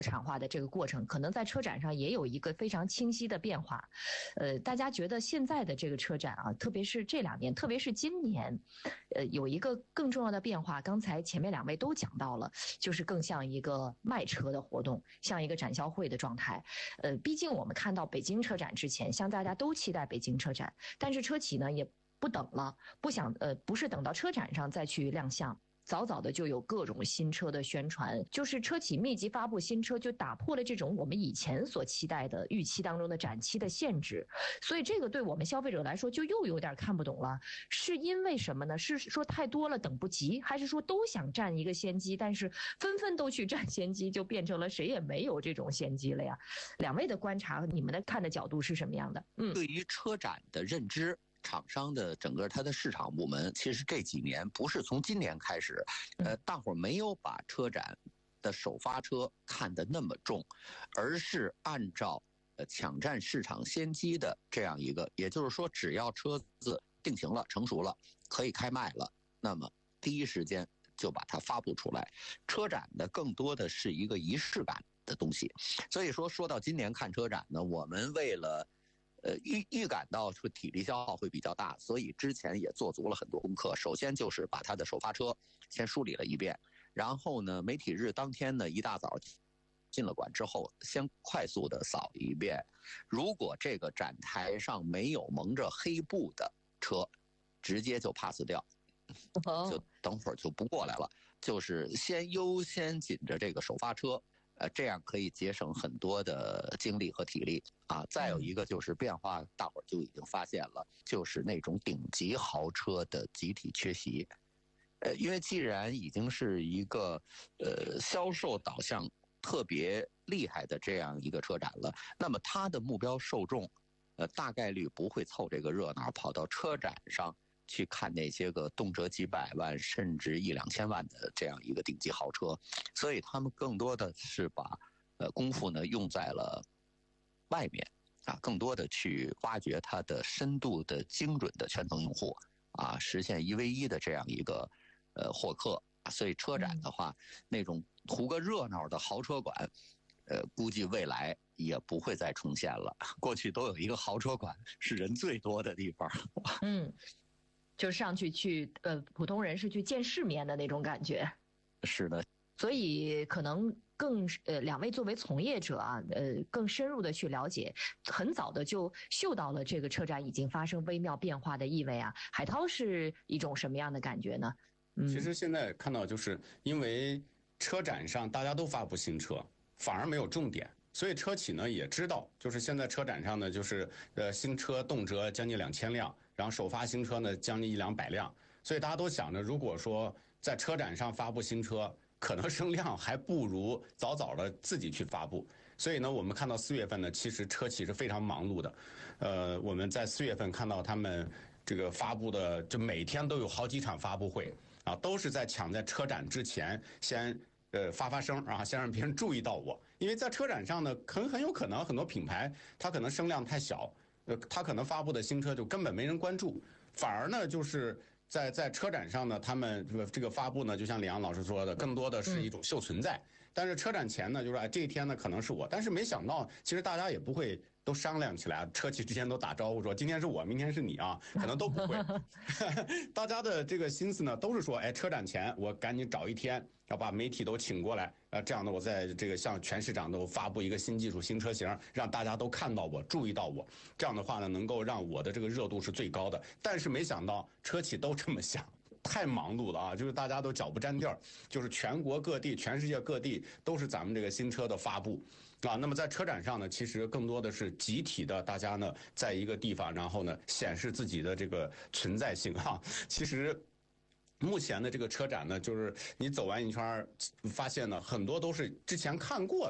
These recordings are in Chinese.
产化的这个过程，可能在车展上也有一个非常清晰的变化。大家觉得现在的这个车展啊，特别是这2年，特别是今年，有一个更重要的变化。刚才前面2位都讲到了，就是更像一个卖车的活动，像一个展销会的状态。毕竟我们看到北京车展之前，像大家都期待北京车展，但是车企呢也不等了，不是等到车展上再去亮相。早早的就有各种新车的宣传，就是车企密集发布新车，就打破了这种我们以前所期待的预期当中的展期的限制。所以这个对我们消费者来说就又有点看不懂了，是因为什么呢？是说太多了等不及，还是说都想占一个先机，但是纷纷都去占先机，就变成了谁也没有这种先机了呀？2位的观察，你们的看的角度是什么样的？ 对于车展的认知，厂商的整个它的市场部门，其实这几年不是从今年开始，大伙儿没有把车展的首发车看得那么重，而是按照抢占市场先机的这样一个，也就是说，只要车子定型了、成熟了，可以开卖了，那么第一时间就把它发布出来。车展的更多的是一个仪式感的东西，所以说到今年看车展呢，我们为了预感到说体力消耗会比较大，所以之前也做足了很多功课。首先就是把它的首发车先梳理了一遍，然后呢，媒体日当天呢一大早进了馆之后，先快速的扫一遍。如果这个展台上没有蒙着黑布的车，直接就 pass 掉，就等会儿就不过来了。就是先优先紧着这个首发车。这样可以节省很多的精力和体力啊。再有一个就是变化，大伙儿就已经发现了，就是那种顶级豪车的集体缺席。因为既然已经是一个销售导向特别厉害的这样一个车展了，那么它的目标受众，大概率不会凑这个热闹，跑到车展上去看那些个动辄几百万甚至1、2千万的这样一个顶级豪车，所以他们更多的是把功夫呢用在了外面啊，更多的去挖掘它的深度的精准的圈层用户啊，实现1v1的这样一个获客。所以车展的话，那种图个热闹的豪车馆，估计未来也不会再重现了。过去都有一个豪车馆是人最多的地方。 就上去普通人是去见世面的那种感觉。 是的。 所以可能更2位作为从业者啊，更深入的去了解，很早的就嗅到了这个车展已经发生微妙变化的意味啊。海涛是一种什么样的感觉呢？ 其实现在看到，就是因为车展上大家都发布新车，反而没有重点。所以车企呢也知道，就是现在车展上呢，就是新车动辄将近2000辆，然后首发新车呢将近100-200辆，所以大家都想着，如果说在车展上发布新车，可能声量还不如早早的自己去发布。所以呢，我们看到4月份呢，其实车企是非常忙碌的。我们在4月份看到他们这个发布的，就每天都有好几场发布会啊，都是在抢在车展之前先发声啊，先让别人注意到我。因为在车展上呢，很有可能很多品牌它可能声量太小，它可能发布的新车就根本没人关注，反而呢就是在车展上呢，他们这个发布呢，就像李阳老师说的，更多的是一种秀存在。但是车展前呢，就是这一天呢可能是我，但是没想到，其实大家也不会都商量起来，车企之间都打招呼说今天是我，明天是你啊，可能都不会。大家的这个心思呢，都是说，哎，车展前我赶紧找一天，要把媒体都请过来，这样的我在这个向全市场都发布一个新技术、新车型，让大家都看到我、注意到我。这样的话呢，能够让我的这个热度是最高的。但是没想到车企都这么想。太忙碌了啊！就是大家都脚不沾地儿，就是全国各地、全世界各地都是咱们这个新车的发布啊。那么在车展上呢，其实更多的是集体的，大家呢在一个地方，然后呢显示自己的这个存在性啊。其实目前的这个车展呢，就是你走完一圈，发现呢很多都是之前看过的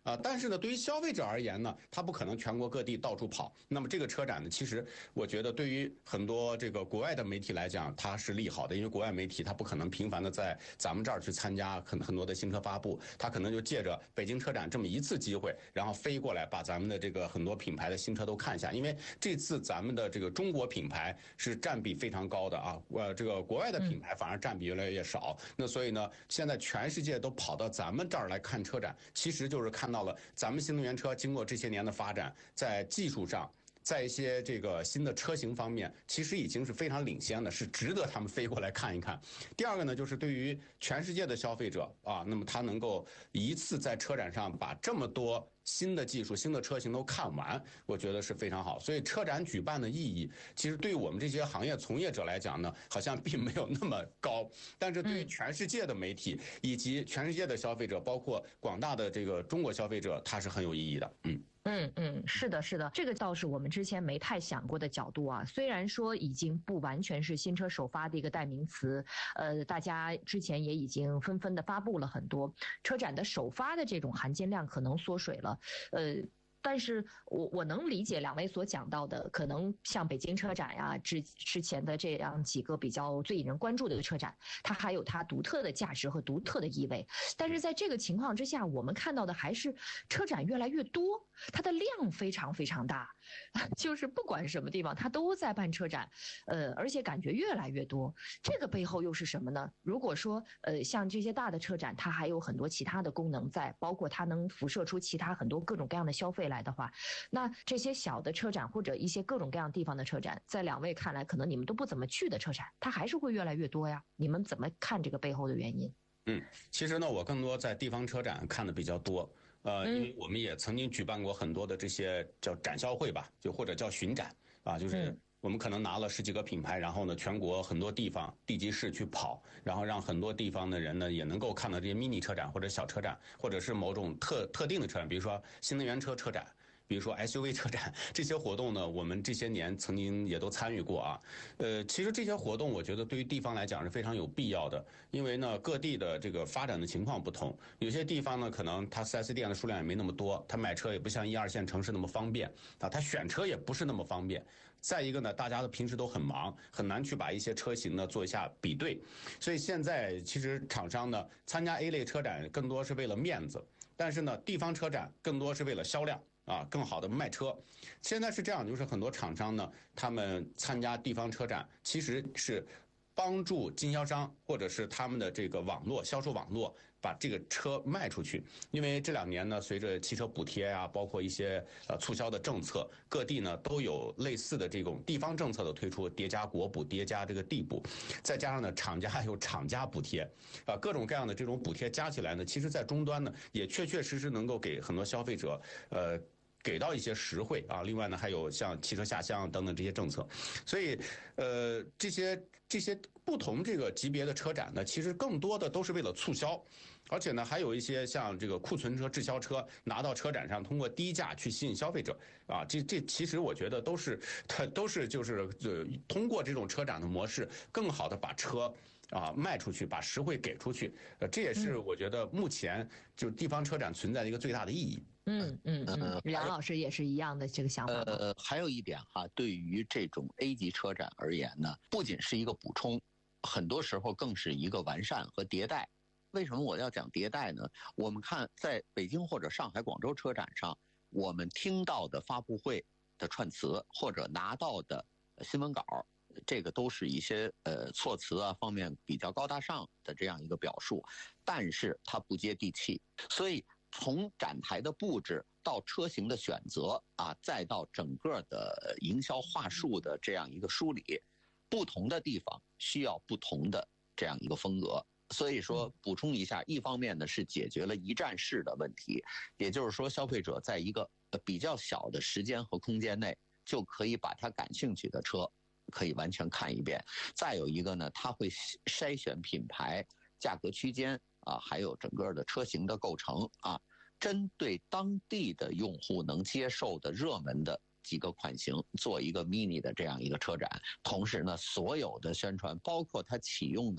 但是呢，对于消费者而言呢，他不可能全国各地到处跑。那么这个车展呢，其实我觉得对于很多这个国外的媒体来讲，它是利好的，因为国外媒体它不可能频繁的在咱们这儿去参加很多的新车发布，他可能就借着北京车展这么一次机会，然后飞过来把咱们的这个很多品牌的新车都看一下。因为这次咱们的这个中国品牌是占比非常高的啊，这个国外的品牌反而占比越来越少。那所以呢，现在全世界都跑到咱们这儿来看车展，其实就是看到了咱们新能源车经过这些年的发展，在技术上，在一些这个新的车型方面，其实已经是非常领先的，是值得他们飞过来看一看。第二个呢，就是对于全世界的消费者啊，那么他能够一次在车展上把这么多新的技术、新的车型都看完，我觉得是非常好。所以车展举办的意义，其实对于我们这些行业从业者来讲呢，好像并没有那么高。但是对于全世界的媒体以及全世界的消费者，包括广大的这个中国消费者，它是很有意义的。 是的，是的，这个倒是我们之前没太想过的角度啊。虽然说已经不完全是新车首发的一个代名词，大家之前也已经纷纷的发布了很多车展的首发的这种含金量可能缩水了，但是我能理解两位所讲到的，可能像北京车展呀，之前的这样几个比较最引人关注的车展，它还有它独特的价值和独特的意味。但是在这个情况之下，我们看到的还是车展越来越多，它的量非常非常大，就是不管什么地方它都在办车展，而且感觉越来越多。这个背后又是什么呢？如果说像这些大的车展，它还有很多其他的功能在，包括它能辐射出其他很多各种各样的消费来的话，那这些小的车展或者一些各种各样地方的车展，在两位看来，可能你们都不怎么去的车展，它还是会越来越多呀。你们怎么看这个背后的原因？ 其实呢，我更多在地方车展看的比较多。因为我们也曾经举办过很多的这些叫展销会吧，就或者叫巡展啊，就是我们可能拿了10几个品牌，然后呢，全国很多地方地级市去跑，然后让很多地方的人呢也能够看到这些迷你车展或者小车展，或者是某种特定的车展，比如说新能源车车展。比如说 SUV 车展这些活动呢，我们这些年曾经也都参与过啊。其实这些活动我觉得对于地方来讲是非常有必要的，因为呢各地的这个发展的情况不同，有些地方呢可能它 4S 店的数量也没那么多，它买车也不像1、2线城市那么方便啊，它选车也不是那么方便。再一个呢，大家的平时都很忙，很难去把一些车型呢做一下比对，所以现在其实厂商呢参加 A 类车展更多是为了面子，但是呢地方车展更多是为了销量。更好的卖车。现在是这样，就是很多厂商呢，他们参加地方车展，其实是帮助经销商或者是他们的这个网络销售网络把这个车卖出去。因为这2年呢，随着汽车补贴啊，包括一些促销的政策，各地呢都有类似的这种地方政策的推出，叠加国补，叠加这个地补，再加上呢厂家还有厂家补贴，各种各样的这种补贴加起来呢，其实在终端呢也确确实实能够给很多消费者给到一些实惠啊，另外呢还有像汽车下乡等等这些政策，所以这些不同这个级别的车展呢，其实更多的都是为了促销，而且呢还有一些像这个库存车、滞销车拿到车展上，通过低价去吸引消费者啊，这其实我觉得都是就是通过这种车展的模式，更好的把车卖出去，把实惠给出去，这也是我觉得目前就是地方车展存在的一个最大的意义。 梁老师也是一样的这个想法。 还有一点哈，对于这种 A 级车展而言呢，不仅是一个补充，很多时候更是一个完善和迭代。为什么我要讲迭代呢？我们看在北京或者上海、广州车展上，我们听到的发布会的串词或者拿到的新闻稿，这个都是一些措辞啊方面比较高大上的这样一个表述，但是它不接地气。所以从展台的布置到车型的选择啊，再到整个的营销话术的这样一个梳理，不同的地方需要不同的这样一个风格。所以说补充一下，一方面呢是解决了一站式的问题，也就是说消费者在一个比较小的时间和空间内就可以把他感兴趣的车可以完全看一遍。再有一个呢，他会筛选品牌、价格区间啊，还有整个的车型的构成啊，针对当地的用户能接受的热门的几个款型做一个 mini 的这样一个车展。同时呢，所有的宣传包括它启用的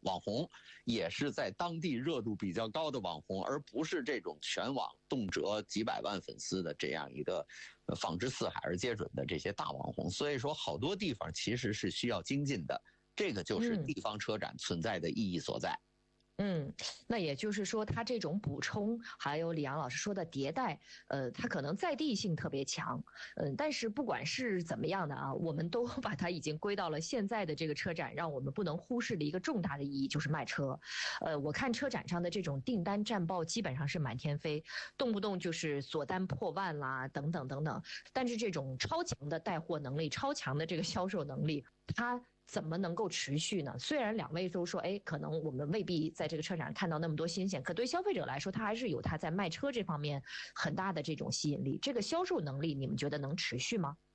网红，也是在当地热度比较高的网红，而不是这种全网动辄几百万粉丝的这样一个放之四海而皆准的这些大网红。所以说，好多地方其实是需要精进的，这个就是地方车展存在的意义所在。 那也就是说，它这种补充，还有李阳老师说的迭代，它可能在地性特别强，但是不管是怎么样的啊，我们都把它已经归到了现在的这个车展，让我们不能忽视的一个重大的意义，就是卖车。我看车展上的这种订单战报基本上是满天飞，动不动就是锁单破万啦，等等等等。但是这种超强的带货能力，超强的这个销售能力，它怎么能够持续呢？虽然两位都说，可能我们未必在这个车展上看到那么多新鲜，可对消费者来说，他还是有他在卖车这方面很大的这种吸引力。这个销售能力，你们觉得能持续吗？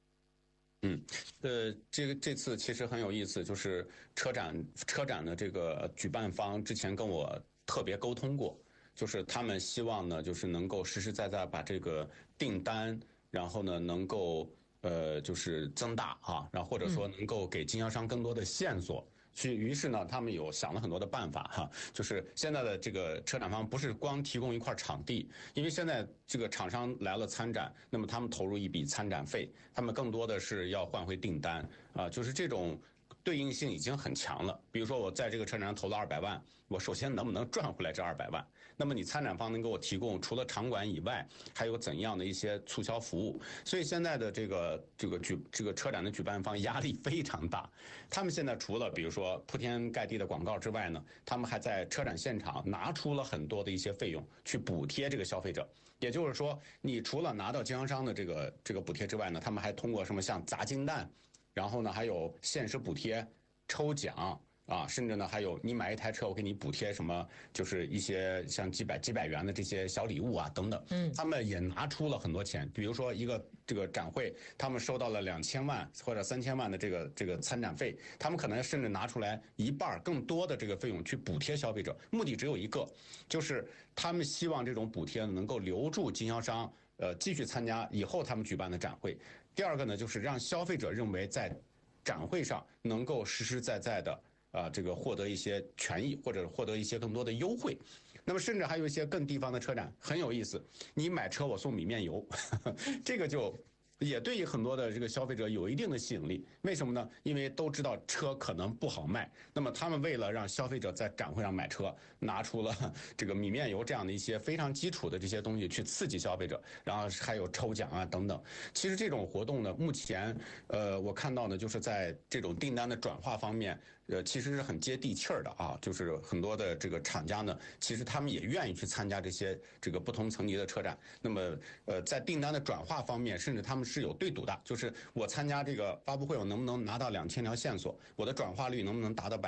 这次其实很有意思，就是车展的这个举办方之前跟我特别沟通过，就是他们希望呢，就是能够实实在在把这个订单，然后呢能够就是增大啊，然后或者说能够给经销商更多的线索。于是呢，他们有想了很多的办法哈，就是现在的这个车展方不是光提供一块场地，因为现在这个厂商来了参展，那么他们投入一笔参展费，他们更多的是要换回订单啊，就是这种对应性已经很强了。比如说我在这个车展上投了200万，我首先能不能赚回来这200万？那么你参展方能给我提供除了场馆以外，还有怎样的一些促销服务？所以现在的这个车展的举办方压力非常大。他们现在除了比如说铺天盖地的广告之外呢，他们还在车展现场拿出了很多的一些费用去补贴这个消费者。也就是说，你除了拿到经销商的这个补贴之外呢，他们还通过什么像砸金蛋，然后呢还有限时补贴、抽奖。啊，甚至呢，还有你买一台车，我给你补贴什么，就是一些像几百元的这些小礼物啊，等等。他们也拿出了很多钱，比如说这个展会，他们收到了2000万或者3000万的这个参展费，他们可能甚至拿出来一半更多的这个费用去补贴消费者，目的只有一个，就是他们希望这种补贴能够留住经销商，继续参加以后他们举办的展会。第二个呢，就是让消费者认为在展会上能够实实在在的。这个获得一些权益或者获得一些更多的优惠，那么甚至还有一些更地方的车展很有意思，你买车我送米面油，这个就也对于很多的这个消费者有一定的吸引力。为什么呢？因为都知道车可能不好卖，那么他们为了让消费者在展会上买车，拿出了这个米面油这样的一些非常基础的这些东西去刺激消费者，然后还有抽奖啊等等。其实这种活动呢，目前我看到呢，就是在这种订单的转化方面。其实是很接地气儿的啊，就是很多的这个厂家呢，其实他们也愿意去参加这个不同层级的车展。那么在订单的转化方面，甚至他们是有对赌的，就是我参加这个发布会，我能不能拿到2000条线索，我的转化率能不能达到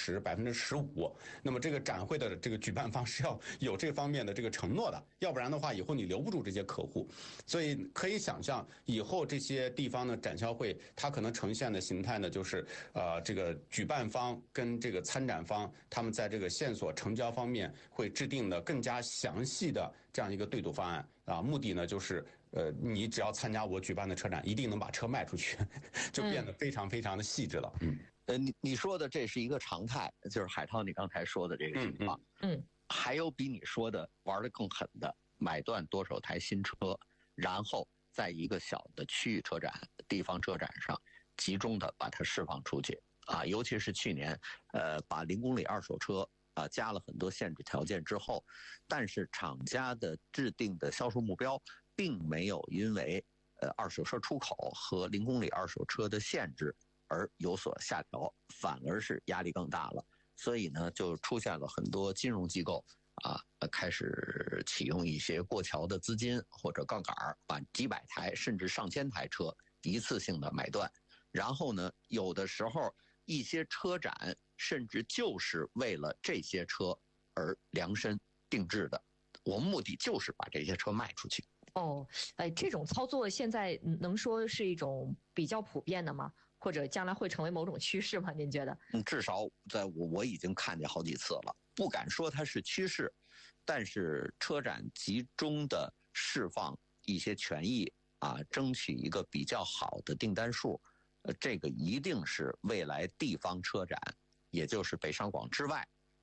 10%、15%？那么这个展会的这个举办方是要有这方面的这个承诺的，要不然的话，以后你留不住这些客户。所以可以想象，以后这些地方的展销会，它可能呈现的形态呢，就是这个举办方跟这个参展方，他们在这个线索成交方面会制定的更加详细的这样一个对赌方案啊，目的呢就是你只要参加我举办的车展，一定能把车卖出去，就变得非常非常的细致了。 你说的这是一个常态，就是海涛你刚才说的这个情况。还有比你说的玩得更狠的，买断多少台新车，然后在一个小的区域车展、地方车展上集中的把它释放出去。啊，尤其是去年，把0公里二手车加了很多限制条件之后，但是厂家的制定的销售目标并没有因为二手车出口和0公里二手车的限制而有所下调，反而是压力更大了。所以呢，就出现了很多金融机构开始启用一些过桥的资金或者杠杆，把几百台甚至上千台车一次性的买断，然后呢，有的时候。一些车展甚至就是为了这些车而量身定制的，我目的就是把这些车卖出去。 这种操作现在能说是一种比较普遍的吗？或者将来会成为某种趋势吗？您觉得？ 至少在我已经看见好几次了，不敢说它是趋势，但是车展集中的释放一些权益争取一个比较好的订单数。这个一定是未来地方车展，也就是北上广之外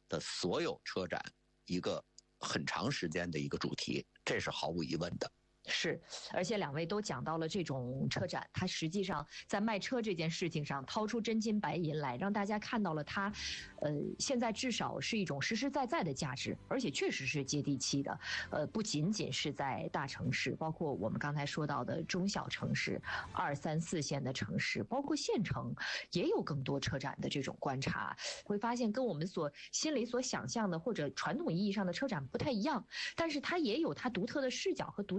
的所有车展一个很长时间的一个主题，这是毫无疑问的。 是，而且两位都讲到了这种车展，它实际上在卖车这件事情上掏出真金白银来，让大家看到了它，现在至少是一种实实在在的价值，而且确实是接地气的。不仅仅是在大城市，包括我们刚才说到的中小城市、2、3、4线的城市，包括县城，也有更多车展的这种观察，会发现跟我们心里所想象的或者传统意义上的车展不太一样，但是它也有它独特的视角和独